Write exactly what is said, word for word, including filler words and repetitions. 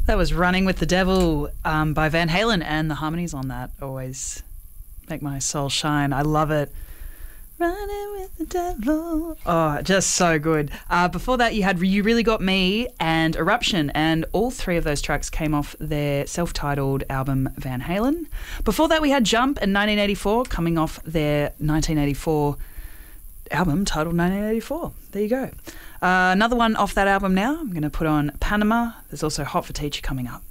That was Running with the Devil um, by Van Halen, and the harmonies on that always make my soul shine. I love it. Running with the Devil. Oh, just so good. Uh, before that, you had You Really Got Me and Eruption, and all three of those tracks came off their self-titled album Van Halen. Before that, we had Jump in nineteen eighty-four, coming off their nineteen eighty-four album titled nineteen eighty-four. There you go. Uh, another one off that album now. I'm going to put on Panama. There's also Hot for Teacher coming up.